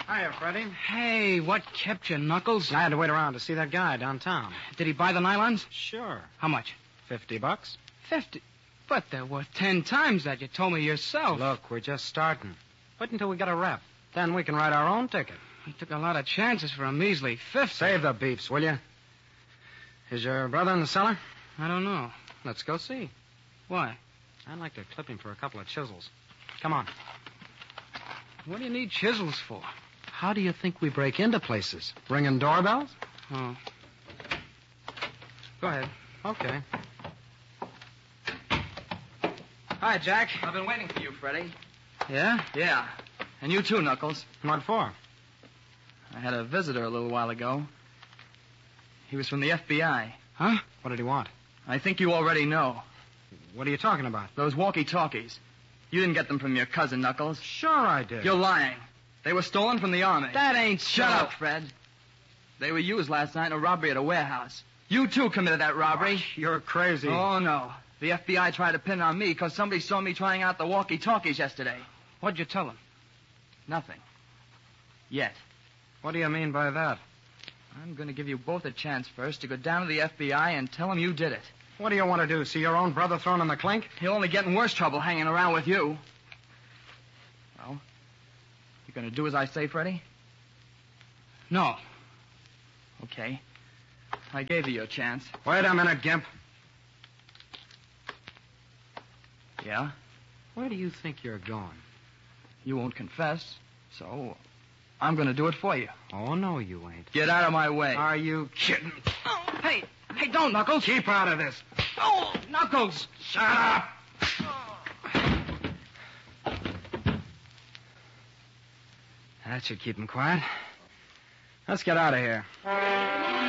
Hiya, Freddie. Hey, what kept you, Knuckles? I had to wait around to see that guy downtown. Did he buy the nylons? Sure. How much? $50. 50. But they're worth 10 times that. You told me yourself. Look, we're just starting. Wait until we get a rep. Then we can write our own ticket. You took a lot of chances for a measly 50. Save the beefs, will you? Is your brother in the cellar? I don't know. Let's go see. Why? I'd like to clip him for a couple of chisels. Come on. What do you need chisels for? How do you think we break into places? Ringing doorbells? Oh. Go ahead. Okay. Hi, Jack. I've been waiting for you, Freddie. Yeah? Yeah. And you too, Knuckles. What for? I had a visitor a little while ago. He was from the FBI. Huh? What did he want? I think you already know. What are you talking about? Those walkie-talkies. You didn't get them from your cousin, Knuckles. Sure I did. You're lying. They were stolen from the Army. That ain't Shut up, Fred. They were used last night in a robbery at a warehouse. You, too, committed that robbery. You're crazy. Oh, no. The FBI tried to pin it on me because somebody saw me trying out the walkie-talkies yesterday. What'd you tell him? Nothing. Yet. What do you mean by that? I'm going to give you both a chance first to go down to the FBI and tell them you did it. What do you want to do? See your own brother thrown in the clink? He'll only get in worse trouble hanging around with you. Well, you going to do as I say, Freddie? No. Okay. I gave you your chance. Wait a minute, Gimp. Yeah? Where do you think you're going? You won't confess, so I'm going to do it for you. Oh, no, you ain't. Get out of my way. Are you kidding? Oh, hey, don't, Knuckles. Keep out of this. Oh, Knuckles. Shut up! That should keep him quiet. Let's get out of here.